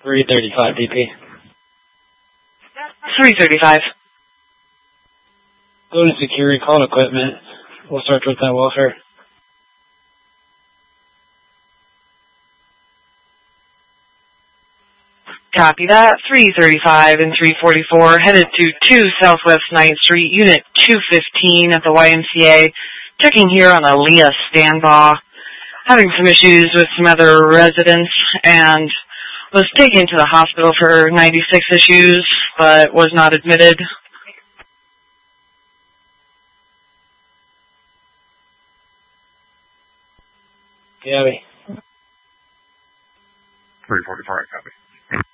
335 DP. 335. Go to security, call equipment. We'll start with that welfare. Copy that. 335 and 344 headed to 2 Southwest 9th Street, Unit 215 at the YMCA. Checking here on Aaliyah Stanbaugh. Having some issues with some other residents and was taken to the hospital for 96 issues, but was not admitted. Gabby. 345, copy.